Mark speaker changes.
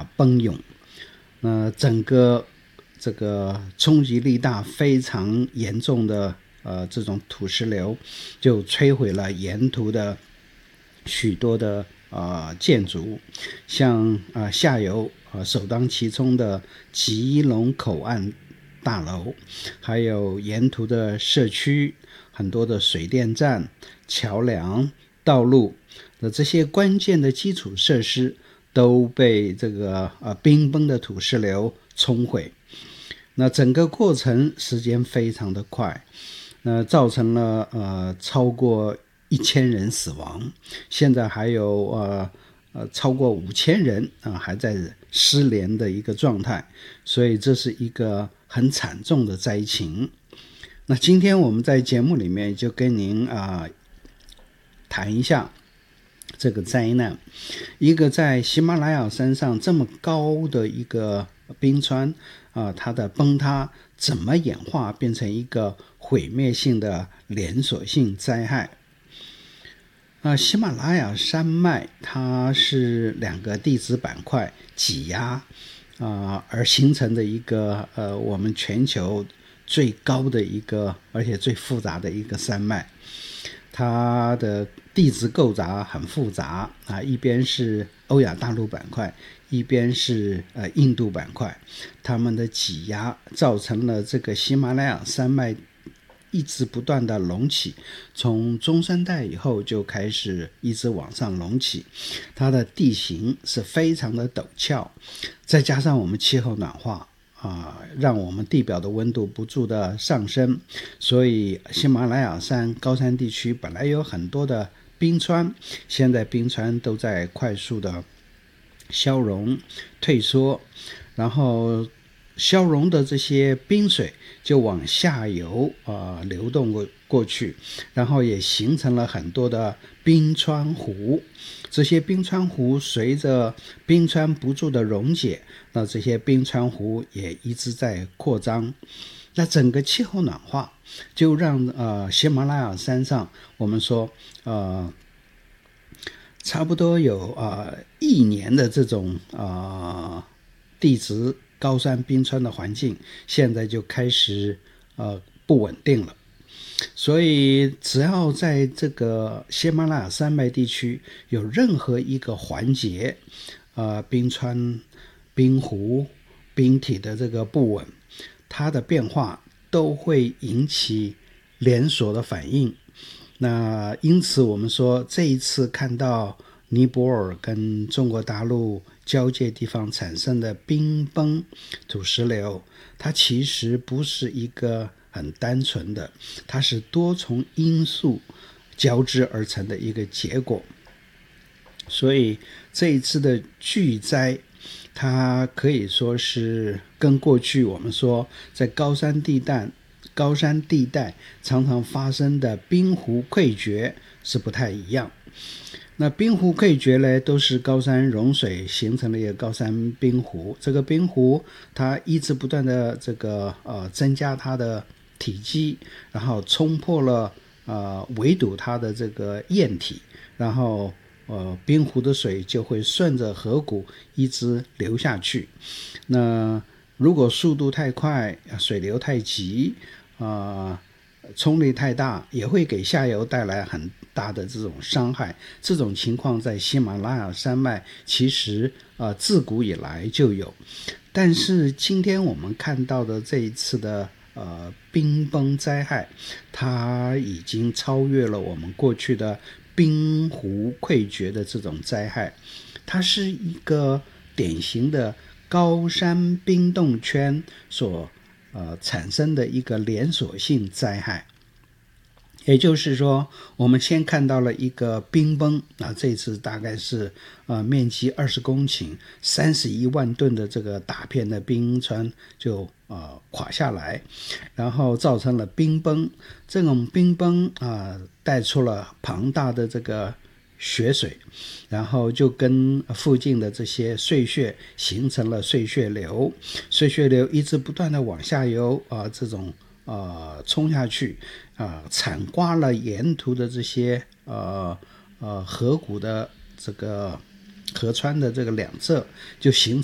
Speaker 1: 奔涌，整个这个冲击力大非常严重的这种土石流就摧毁了沿途的许多的建筑，像下游首当其冲的吉隆口岸大楼，还有沿途的社区，很多的水电站、桥梁、道路的这些关键的基础设施都被这个冰崩的土石流冲毁。那整个过程时间非常的快，造成了超过1000人死亡，现在还有超过5000人还在失联的一个状态，所以这是一个很惨重的灾情。那今天我们在节目里面就跟您谈一下这个灾难，一个在喜马拉雅山上这么高的一个冰川它的崩塌怎么演化变成一个毁灭性的连锁性灾害。喜马拉雅山脉它是2个地质板块挤压而形成的一个我们全球最高的一个而且最复杂的一个山脉。它的地质构造很复杂一边是欧亚大陆板块，一边是印度板块，它们的挤压造成了这个喜马拉雅山脉一直不断的隆起，从中生代以后就开始一直往上隆起，它的地形是非常的陡峭，再加上我们气候暖化让我们地表的温度不住的上升，所以喜马拉雅山高山地区本来有很多的冰川，现在冰川都在快速的消融退缩，然后消融的这些冰水就往下游流动过去，然后也形成了很多的冰川湖，这些冰川湖随着冰川不住的溶解，那这些冰川湖也一直在扩张。那整个气候暖化就让喜马拉雅山上我们说差不多有1年的这种地质高山冰川的环境现在就开始不稳定了。所以只要在这个喜马拉雅山脉地区有任何一个环节冰川、冰湖、冰体的这个不稳，它的变化都会引起连锁的反应。那因此我们说这一次看到尼泊尔跟中国大陆交界地方产生的冰崩土石流，它其实不是一个很单纯的，它是多重因素交织而成的一个结果。所以这一次的巨灾它可以说是跟过去我们说在高山地带常常发生的冰湖溃决是不太一样。那冰湖溃决呢，都是高山融水形成了一个高山冰湖，这个冰湖它一直不断的这个增加它的体积，然后冲破了围堵它的这个堰体，然后冰湖的水就会顺着河谷一直流下去。那如果速度太快，水流太急冲力太大，也会给下游带来很大的这种伤害。这种情况在喜马拉雅山脉其实自古以来就有，但是今天我们看到的这一次的冰崩灾害，它已经超越了我们过去的冰湖溃决的这种灾害，它是一个典型的高山冰冻圈所产生的一个连锁性灾害。也就是说我们先看到了一个冰崩这次大概是面积20公顷31万吨的这个大片的冰川就垮下来，然后造成了冰崩。这种冰崩带出了庞大的这个血水，然后就跟附近的这些碎屑形成了碎屑流，碎屑流一直不断的往下游这种冲下去铲刮了沿途的这些河谷的这个河川的这个两侧，就形成